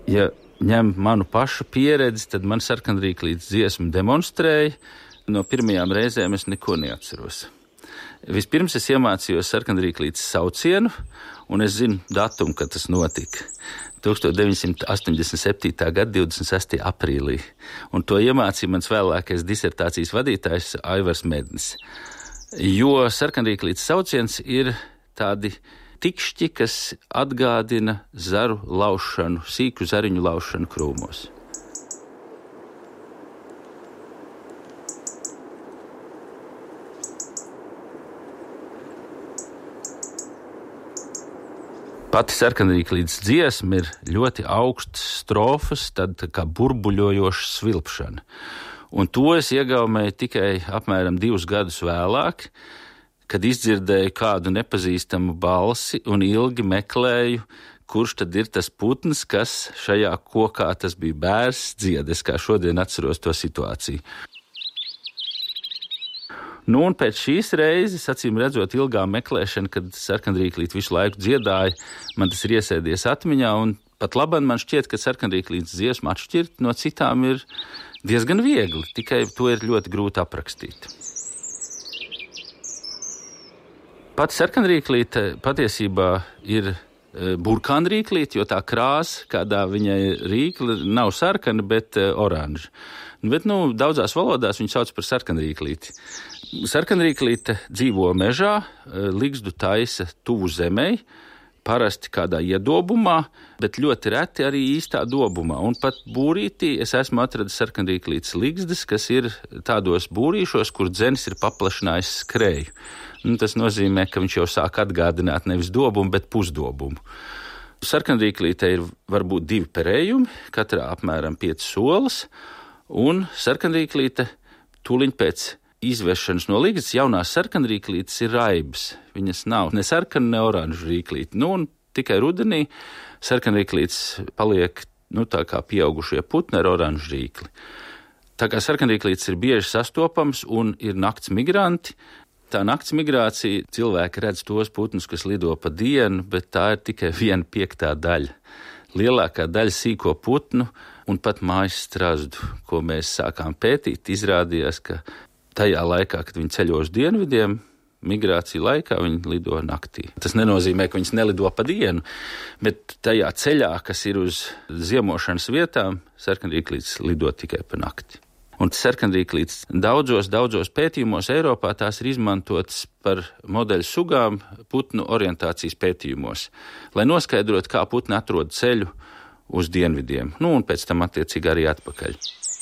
Ja ņem manu pašu pieredzi, tad man sarkanrīklītes dziesmu demonstrēja. No pirmajām reizēm es neko neatceros. Vispirms es iemācījos sarkanrīklītes saucienu, un es zinu datumu, kad tas notika. 1987. gada 26. aprīlī. Un to iemācīja mans vēlākais disertācijas vadītājs Aivars Mednis. Jo sarkanrīklītes sauciens ir tādi tikšķi, kas atgādina zaru laušanu, sīku zariņu laušanu krūmos. Pati sarkanrīklītes dziesma ir ļoti augstas strofas, tad kā burbuļojoša svilpšana. Un to es iegaumēju tikai apmēram 2 gadus vēlāk, kad izdzirdēju kādu nepazīstamu balsi un ilgi meklēju, kurš tad ir tas putns, kas šajā kokā, tas bija bērs, dzied. Es kā šodien atceros to situāciju. Nu, un pēc šīs reizes, acīm redzot, ilgā meklēšana, kad sarkanrīklīte visu laiku dziedāja, man tas ir iesēdies atmiņā, un pat labāk man šķiet, ka sarkanrīklītes dziesma atšķirt no citām ir diezgan viegli, tikai to ir ļoti grūti aprakstīt. Pati sarkanrīklīte patiesībā ir burkānrīklīte, jo tā krāsa, kādā viņai rīkli, nav sarkana, bet oranža. Bet, daudzās valodās viņu sauc par sarkanrīklīti. Sarkanrīklīte dzīvo mežā, ligzdu taisa tuvu zemei, parasti kādā iedobumā, bet ļoti reti arī īstā dobumā. Un pat būrītī es esmu atradis sarkanrīklītes ligzdas, kas ir tādos būrīšos, kur dzenis ir paplašinājis skrēju. Tas nozīmē, ka viņš jau sāk atgādināt nevis dobumu, bet pusdobumu. Sarkanrīklītei ir varbūt 2 perējumi, katrā apmēram 5 solas, un sarkanrīklīte tūliņ pēc izvešanas no ligzdas jaunās sarkanrīklītes ir raibas. Viņas nav ne sarkana, ne oranža rīklīte. Un tikai rudenī sarkanrīklītes paliek tā kā pieaugušie putni ar oranžu rīkli. Tā kā sarkanrīklītes ir bieži sastopams un ir nakts migranti, tā nakts migrācija cilvēki redz tos putnus, kas lido pa dienu, bet tā ir tikai 1/5 daļa. Lielākā daļa sīko putnu un pat mājas strazdu, ko mēs sākām pētīt, izrādījās, ka tajā laikā, kad viņi ceļo uz dienvidiem, migrācija laikā viņi lido naktī. Tas nenozīmē, ka viņas nelido pa dienu, bet tajā ceļā, kas ir uz ziemošanas vietām, sarkanrīklītes lido tikai pa nakti. Un sarkanrīklītes daudzos pētījumos Eiropā tās ir izmantotas par modeļu sugām putnu orientācijas pētījumos, lai noskaidrotu, kā putni atrod ceļu uz dienvidiem, un pēc tam attiecīgi arī atpakaļ.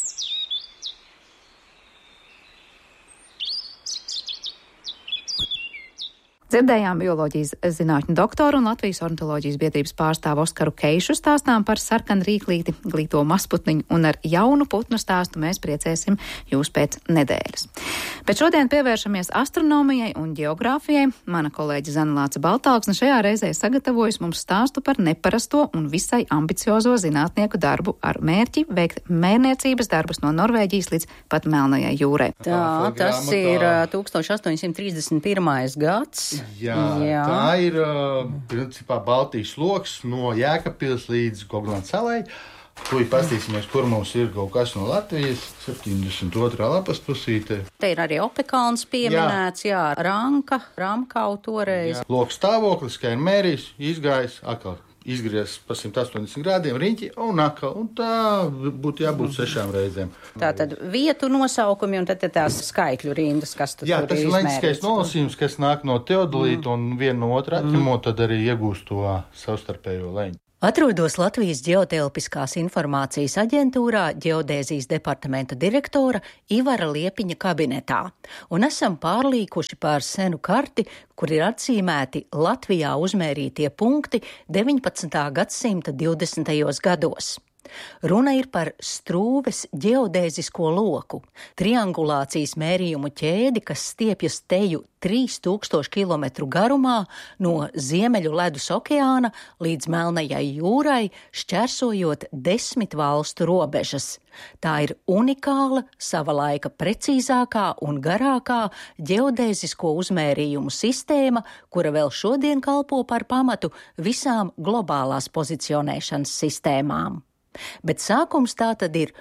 Dzirdējām bioloģijas zinātņu doktoru un Latvijas ornitoloģijas biedrības pārstāvu Oskaru Keišu stāstām par sarkanrīklīti, glīto mazputniņu, un ar jaunu putnu stāstu mēs priecēsim jūs pēc nedēļas. Bet šodien pievēršamies astronomijai un geogrāfijai. Mana kolēģe Zana Lāce Baltāksne šajā reizē sagatavojas mums stāstu par neparasto un visai ambiciozo zinātnieku darbu ar mērķi veikt mērniecības darbus no Norvēģijas līdz pat Melnajai jūrai. Tā, tas ir 1831. gads. Jā, tā ir principā Baltijas loks no Jēkabpils līdz Goglandas salai. Tūlīt pastīsimies, kur mums ir kaut kas no Latvijas, 72. lapas pusīte. Te ir arī Opekalns pieminēts, Ramkau toreiz. Jā. Loks stāvoklis, kā ir mērījis, izgājis, atkal izgriezis pa 180 grādiem riņķi un atkal, un tā būtu jābūt 6 reizēm. Tātad vietu nosaukumi un tad tās skaitļu rindas, kas tur ir izmērīts. Jā, tas ir leņķiskais nolasījums, kas nāk no teodolīta un viena no otra atņemot, tad arī iegūst to savstarpējo leņķi. Atrodos Latvijas ģeotelpiskās informācijas aģentūrā ģeodēzijas departamenta direktora Ivara Liepiņa kabinetā, un esam pārlīkuši pār senu karti, kur ir atzīmēti Latvijā uzmērītie punkti 19. gadsimta 20. gados. Runa ir par Strūves ģeodēzisko loku, triangulācijas mērījumu ķēdi, kas stiepjas teju 3000 km garumā no Ziemeļu ledus okeāna līdz Melnajai jūrai, šķērsojot 10 valstu robežas. Tā ir unikāla, sava laika precīzākā un garākā ģeodēzisko uzmērījumu sistēma, kura vēl šodien kalpo par pamatu visām globālās pozicionēšanas sistēmām. Bet sākums tā tad ir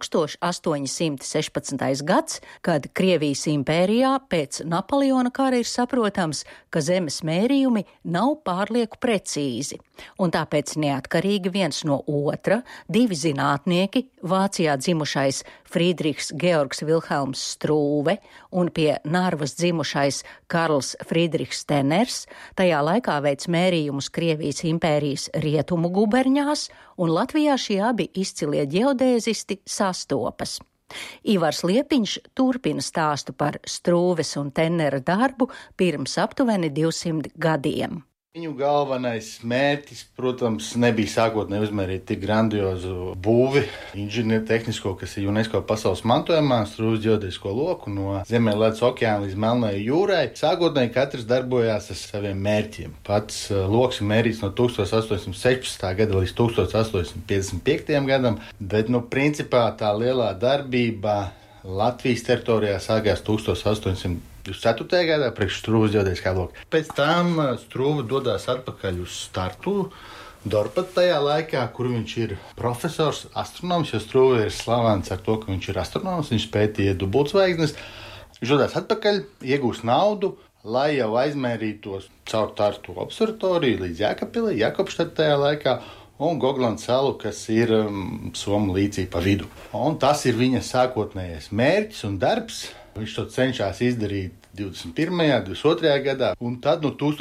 1816. gads, kad Krievijas impērijā pēc Napoleona kara ir saprotams, ka zemes mērījumi nav pārlieku precīzi, un tāpēc neatkarīgi viens no otra divi zinātnieki, Vācijā dzimušais Friedrichs Georgs Vilhelms Strūve un pie Narvas dzimušais Karls Friedrichs Tenners, tajā laikā veic mērījumus Krievijas impērijas rietumu guberņās, un Latvijā šie abi izcilie ģeodēzisti sastopas. Ivars Liepiņš turpina stāstu par Strūves un Tennera darbu pirms aptuveni 200 gadiem. Viņu galvenais mērķis, protams, nebija sākotnēji uzmērīt tik grandiozu būvi, inženiertehnisko, kas ir UNESCO pasaules mantojumā, Strūves ģeodēzisko loku no Ziemeļledus okeāna līdz Melnajai jūrai. Sākotnēji katrs darbojās ar saviem mērķiem. Pats loks ir mērīts no 1816. gada līdz 1855. gadam, bet, principā tā lielā darbība Latvijas teritorijā sākās 1824. gadā priekš Strūves ģeodēziskā loka. Pēc tam Strūve dodās atpakaļ uz startu Dorpat tajā laikā, kur viņš ir profesors, astronoms, jo Strūve ir slavens ar to, ka viņš ir astronoms, viņš pētīja dubultzvaigznes. Viņš dodās atpakaļ, iegūst naudu, lai jau aizmērītos caur Tartu observatoriju līdz Jēkabpilī, Jakobštad tajā laikā, un Goglandas salu, kas ir Somu līcī pa vidu. Un tas ir viņa sākotnējais mērķis un darbs. Viņš to cenšas izdarīt 21. un 22. gadā, un tad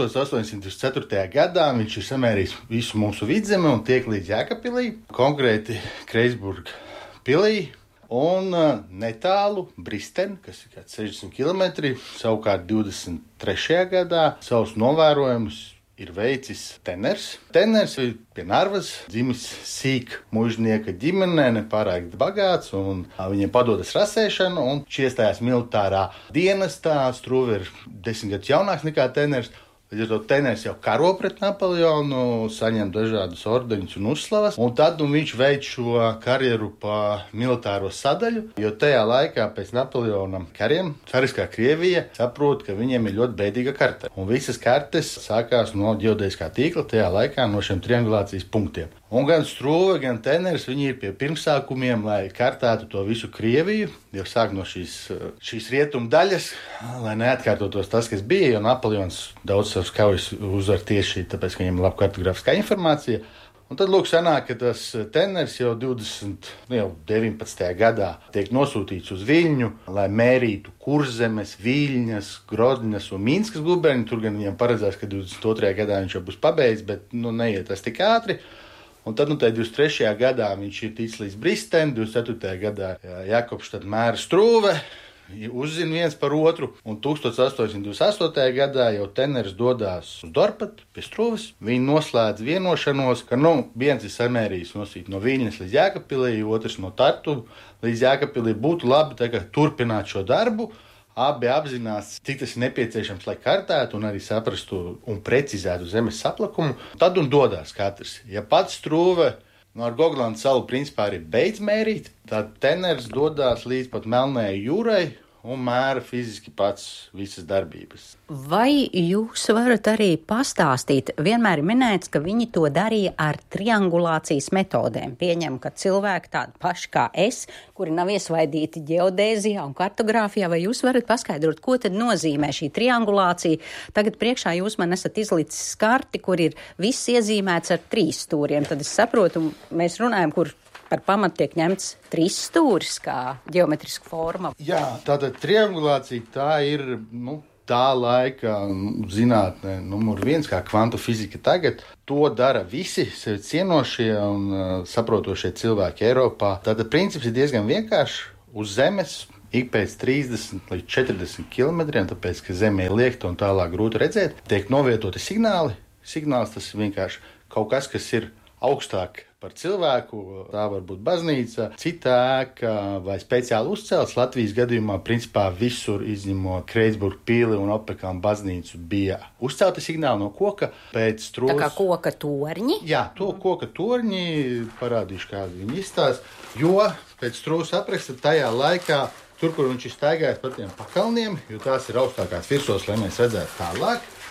1824. gadā viņš ir samērījis visu mūsu vidzemi un tiek līdz Jēkabpilī, konkrēti Kreisburga pilī, un netālu Bristeni, kas ir kāds 60 km, savukārt 23. gadā savus novērojumus ir veicis Tenners. Tenners ir pie Narvas, dzimis sīk mužnieka ģimenē, nepārāk bagāts, un viņiem padodas rasēšana, un šie iestājās militārā dienestā. Strūve ir 10 gadus jaunāks nekā Tenners. Līdz ar to Tenners jau karo pret Napoleonu, saņem dažādus ordeņus un uzslavas, un tad viņš veic šo karjeru pa militāro sadaļu, jo tajā laikā pēc Napoleona kariem cariskā Krievija saprot, ka viņiem ir ļoti bēdīga karte. Un visas kartes sākās no ģeodēziskā tīkla tajā laikā no šiem triangulācijas punktiem. Un gan Strūve, gan Tenners, viņi ir pie pirmsākumiem, lai kartētu to visu Krieviju, jau sāk no šīs rietumu daļas, lai neatkārtotos tas, kas bija, jo Napoleons daudz savus kaujas uzvar tieši tāpēc, ka viņiem ir laba kartogrāfiskā informācija. Un tad, lūk, sanāk, ka tas Tenners jau 19. gadā tiek nosūtīts uz Viļņu, lai mērītu Kurzemes, Viļņas, Grodņas un Minskas guberņu. Tur gan viņam paredzēts, ka 22. gadā viņš jau būs pabeidzis, bet neiet tas tik ātri. Un tad, 23. gadā viņš ir ticis līdz Bristeni, 24. gadā Jakobštad mēra Strūve, uzzina viens par otru, un 1828. gadā jau Tenners dodās uz Dorpatu pie Strūves. Viņi noslēdz vienošanos, ka viens ir samērījis nosīt no Viļņas līdz Jēkabpilī, otrs no Tartu līdz Jēkabpilī. Būtu labi turpināt šo darbu. Abi apzinās, cik tas ir nepieciešams, lai kartētu un arī saprastu un precizētu zemes saplakumu. Tad dodās katrs. Ja pats Strūve ar Goglandas salu principā arī beidz mērīt, tad Tenners dodās līdz pat Melnajai jūrai un mēra fiziski pats visas darbības. Vai jūs varat arī pastāstīt, vienmēr ir minēts, ka viņi to darīja ar triangulācijas metodēm. Pieņem, ka cilvēki tādi paši kā es, kuri nav iesvaidīti ģeodēzijā un kartogrāfijā, vai jūs varat paskaidrot, ko tad nozīmē šī triangulācija? Tagad priekšā jūs man esat izlicis karti, kur ir viss iezīmēts ar 3 stūriem. Tad es saprotu, mēs runājam, kur par pamatu tiek ņemts 3 stūris kā ģeometriska forma. Jā, tātad triangulācija tā ir, tā laika zinātne numur 1, kā kvantu fizika tagad. To dara visi sevi cienošie un saprotošie cilvēki Eiropā. Tātad princips ir diezgan vienkāršs. Uz zemes ik pēc 30 līdz 40 kilometriem, tāpēc, ka zeme ir liekta un tālāk grūti redzēt, tiek novietoti signāli. Signāls tas ir vienkārši kaut kas, kas ir augstāk par cilvēku, tā var būt baznīca, cita ēka vai speciāli uzcelts. Latvijas gadījumā principā visur izņemot Kreisburgu pili un Opekānu baznīcu bija uzcelti signāli no koka. Pēc Strūves... Tā kā koka torņi? Jā, to koka torņi, parādīšu, kādi viņi izstāsta, jo pēc Strūves apraksta tajā laikā, tur, kur viņš ir staigājis pa tiem pakalniem, jo tās ir augstākās virsotnes, lai mēs redzētu tālāk,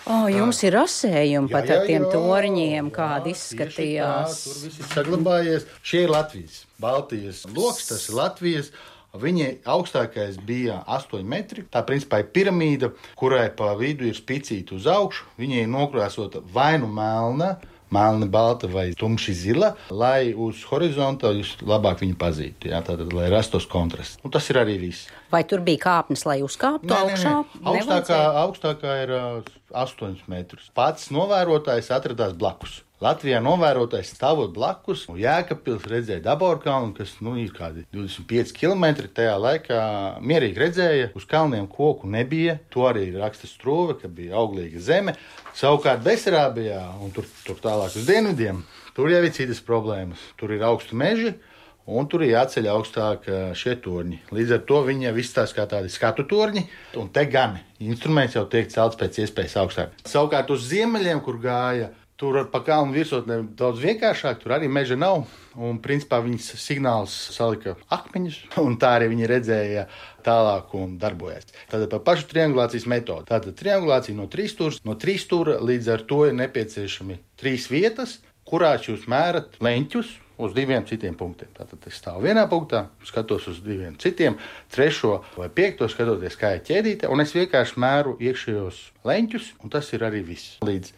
Jums ir rasējumi pat ar tiem torņiem, kādi izskatījās. Tur viss ir saglabājies. Šie ir Latvijas, Baltijas loks, tas ir Latvijas. Viņa augstākais bija 8 metri. Tā principā ir piramīda, kurai pa vidu ir spicīta uz augšu. Viņa ir nokrāsota vai nu melna, balta vai tumši zila, lai uz horizonta jūs labāk viņu pazītu. Jā, tātad, lai rastos kontrasts. Un tas ir arī viss. Vai tur bija kāpnes, lai uzkāptu augšā? Augstākā ir 8 metrus. Pats novērotājs atradās blakus. Latvijā novērotājs stāvot blakus, Jēkabpils redzēja Daborkalnu, kas ir kādi 25 km. Tajā laikā mierīgi redzēja, uz kalniem koku nebija. To arī raksta Strūve, ka bija auglīga zeme. Savukārt Besarābijā un tur tālāk uz dienvidiem, tur jau ir citas problēmas. Tur ir augsti meži un tur ir jāceļ augstāk šie torņi. Līdz ar to viņi jau izstās kā tādi skatu torņi, un te gan instruments jau tiek celts pēc iespējas augstāk. Savukārt uz ziemeļiem, kur gāja, tur pa kalnu virsotnēm daudz vienkāršāk, tur arī meža nav. Un principā viņas signāls salika akmeņus, un tā arī viņi redzēja tālāk un darbojās. Tātad par pašu triangulācijas metodi. Tātad triangulācija no 3 stūra. No 3 stūra līdz ar to ir nepieciešami 3 vietas, kurās jūs mērat leņķus uz 2 citiem punktiem. Tātad es stāvu vienā punktā, skatos uz 2 citiem, 3. vai 5. skatoties, kā ir ķēdīte, un es vienkārši mēru iekšējos leņķus, un tas ir arī viss. Līdz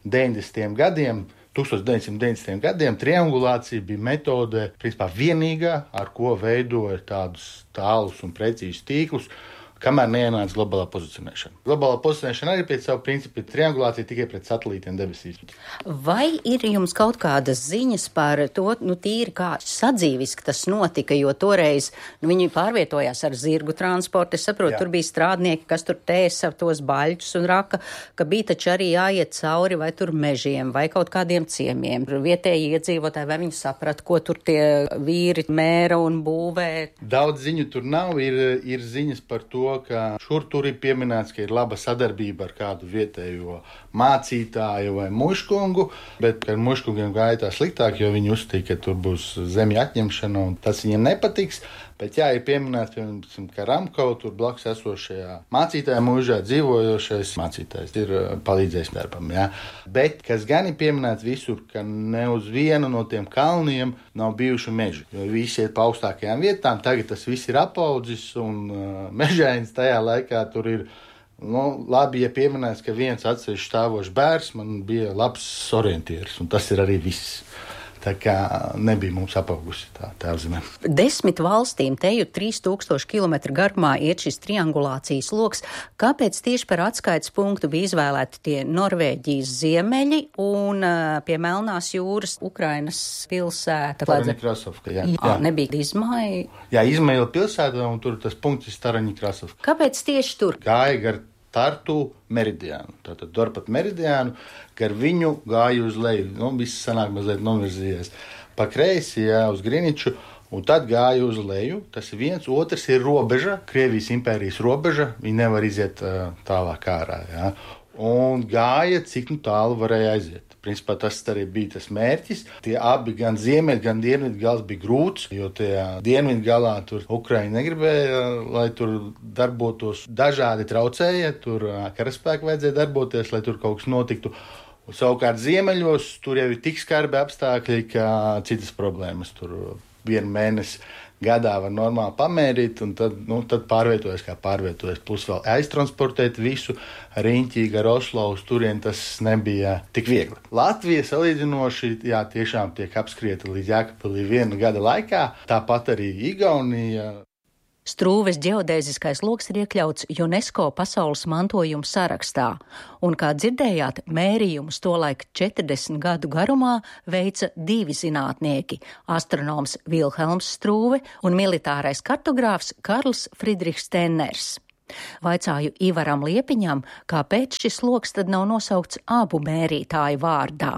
1990. gadiem triangulācija bija metode, principā vienīgā, ar ko veidoja tādus tālus un precīzus tīklus, kamēr neienāca globālā pozicionēšana. Globālā pozicionēšana arī pēc savu principu ir triangulācija tikai pret satelītiem debesīs. Vai ir jums kaut kādas ziņas par to, tīri kā sadzīviski tas notika, jo toreiz viņi pārvietojās ar zirgu transportu. Es saprotu, tur bija strādnieki, kas tur tēsa tos baļķus un raka, ka bija taču arī jāiet cauri vai tur mežiem vai kaut kādiem ciemiem. Vietēji iedzīvotāji, vai viņi saprata, ko tur tie vīri mēra un būvē? Daudz ziņu tur nav, ir ziņas par to, ka šur tur ir pieminēts, ka ir laba sadarbība ar kādu vietējo mācītāju vai muškungu, bet ar muškungiem gāja tā sliktāk, jo viņi uzstīja, ka tur būs zemju atņemšana un tas viņiem nepatiks. Bet jā, ir pieminēts, piemēram, ka Ramko tur blakus esošajā mācītāja mūžā dzīvojošais mācītājs ir palīdzējis darbam. Jā. Bet, kas gan ir pieminēts visur, ka ne uz vienu no tiem kalniem nav bijuši meži, jo visi iet pa augstākajām vietām, tagad tas viss ir apaudzis un mežains tajā laikā tur ir. Labi, ja pieminēts, ka viens atsevišķi stāvošs bērs man bija labs orientieris, un tas ir arī viss. Tā kā nebija mums apaugusi tā zeme. 10 valstīm teju 3000 km garumā iet šis triangulācijas loks. Kāpēc tieši par atskaites punktu bija izvēlēti tie Norvēģijas ziemeļi un pie Melnās jūras Ukrainas pilsēta? Staraņikrasovka, jā. Nebija Izmaila? Jā, Izmaila pilsēta, un tur tas punkts ir Staraņikrasovka. Kāpēc tieši tur? Gāja gar Tartu meridiānu, tātad Dorpat meridiānu, gar viņu gāja uz leju. Viss sanāk mazliet novirzījies pa kreisi, uz Griniču, un tad gāja uz leju. Tas ir viens, otrs ir robeža, Krievijas impērijas robeža, viņi nevar iziet tālāk ārā. Jā. Un gāja, cik tālu varēja aiziet. Principā tas arī bija tas mērķis. Tie abi, gan ziemeļi, gan dienvidu gals bija grūts, jo tie dienvidu galā tur Ukraiņi negribēja, lai tur darbotos dažādi traucēji, tur karaspēki vajadzēja darboties, lai tur kaut kas notiktu. Un savukārt ziemeļos tur jau ir tik skarbi apstākļi, ka citas problēmas tur 1 mēnesi gadā var normāli pamērīt, un tad pārvietojas, kā pārvietojas. Plus vēl aiztransportēt visu riņķī gar Oslo uz turien, tas nebija tik viegli. Latvija salīdzinoši, tiešām tiek apskrieta līdz Jēkabpilī 1 gada laikā, tāpat arī Igaunija. Strūves ģeodēziskais loks ir iekļauts UNESCO pasaules mantojuma sarakstā, un, kā dzirdējāt, mērījumus tolaik 40 gadu garumā veica 2 zinātnieki – astronoms Vilhelms Strūve un militārais kartogrāfs Karls Friedrichs Tenners. Vaicāju Ivaram Liepiņam, kāpēc šis loks tad nav nosaukts abu mērītāju vārdā.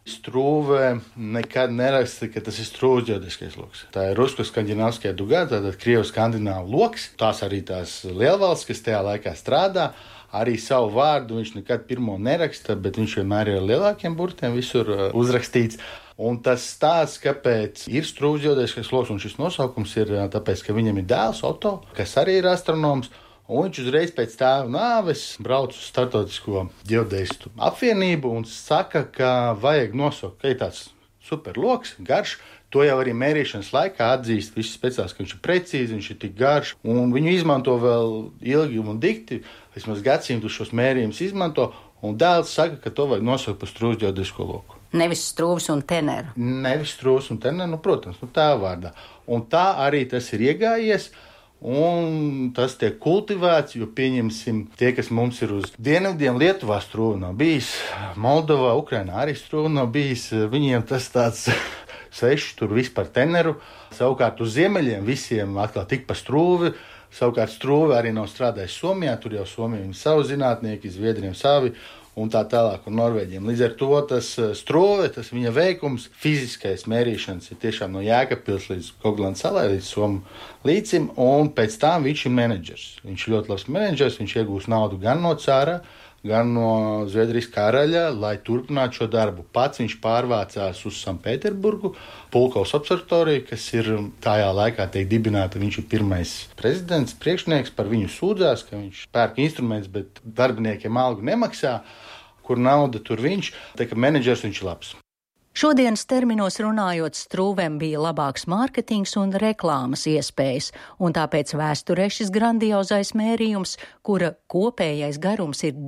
Strūve nekad neraksta, ka tas ir Strūves ģeodēziskais loks. Tā ir Rusko-Skandināvskajā dugā, tātad Krievu-Skandināvu loks. Tās arī tās lielvalsts, kas tajā laikā strādā, arī savu vārdu viņš nekad pirmo neraksta, bet viņš vienmēr ir ar lielākiem burtiem visur uzrakstīts. Un tas stāsts, kāpēc ir Strūves ģeodēziskais loks, un šis nosaukums ir tāpēc, ka viņam ir dēls Otto, kas arī ir astronoms. Un viņš uzreiz pēc tēva nāves brauc uz Startautisko ģeodēzistu apvienību un saka, ka vajag nosaukt, ka ir tāds superloks, garš. To jau arī mērīšanas laikā atzīst visi speciālisti, ka viņš ir precīzi, viņš ir tik garš. Un viņu izmanto vēl ilgi un dikti, vismaz gadsimtu šos mērījumus izmanto. Un dēls saka, ka to vajag nosaukt par Strūves ģeodēzisko loku. Nevis Strūves un Teneru. Nevis Strūves un Teneru, protams, tā vārdā. Un tā arī tas ir iegājies. Un tas tiek kultivēts, jo, pieņemsim, tie, kas mums ir uz dienvidiem, Lietuvā Strūve nav bijis, Moldovā, Ukrainā arī Strūve nav bijis, viņiem tas tāds sveši, tur vispār Teneru. Savukārt uz ziemeļiem visiem atkal tik pa Strūvi, savukārt Strūve arī nav strādājis Somijā, tur jau Somijā ir savu zinātnieki, Zviedriem savi, un tā tālāk, un Norvēģiem. Līdz ar to tas Strūve, tas viņa veikums, fiziskais mērīšanas ir tiešām no Jēkabpils līdz Goglandas salai, līdz Somu līcim, un pēc tam viņš ir menedžers. Viņš ir ļoti labs menedžers, viņš iegūst naudu gan no cara, gan no Zviedrijas karaļa, lai turpinātu šo darbu. Pats viņš pārvācās uz Sanpēterburgu, Pulkovas observatoriju, kas ir tajā laikā tiek dibināta. Viņš ir pirmais prezidents, priekšnieks, par viņu sūdzās, ka viņš pērk instruments, bet darbiniekiem algu nemaksā. Kur nauda, tur viņš. Tā kā menedžers viņš ir labs. Šodienas terminos runājot, Strūvēm bija labāks mārketings un reklāmas iespējas, un tāpēc vēsturē šis grandiozais mērījums, kura kopējais garums ir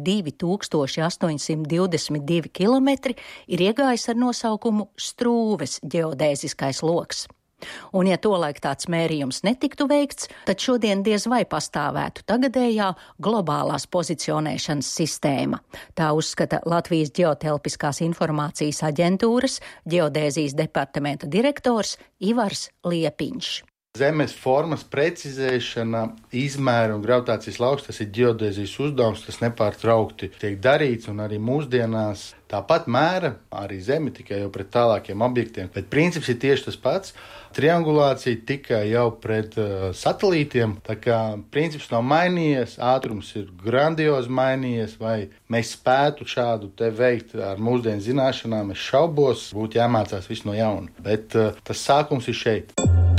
2822 kilometri, ir iegājis ar nosaukumu Strūves ģeodēziskais loks. Un ja tolaik tāds mērījums netiktu veikts, tad šodien diez vai pastāvētu tagadējā globālās pozicionēšanas sistēma. Tā uzskata Latvijas Ģeotelpiskās informācijas aģentūras ģeodēzijas departamenta direktors Ivars Liepiņš. Zemes formas precizēšana, izmēra un gravitācijas lauks, tas ir ģeodēzijas uzdevums, tas nepārtraukti tiek darīts, un arī mūsdienās tāpat mēra arī zemi, tikai jau pret tālākiem objektiem. Bet princips ir tieši tas pats. Triangulācija tikai jau pret satelītiem, tā kā princips nav mainījies, ātrums ir grandiozi mainījies, vai mēs spētu šādu te veikt ar mūsdienu zināšanām, es šaubos, būtu jāmācās viss no jauna. Bet tas sākums ir šeit.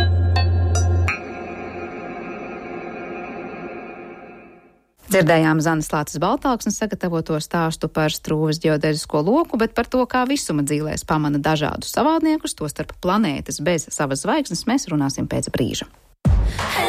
Dzirdējām Zanes Lāces Baltāksnes sagatavoto stāstu par Strūves ģeodēzisko loku, bet par to, kā visuma dzīvēs pamana dažādus savādniekus, tostarp planētas bez savas zvaigznes, mēs runāsim pēc brīža.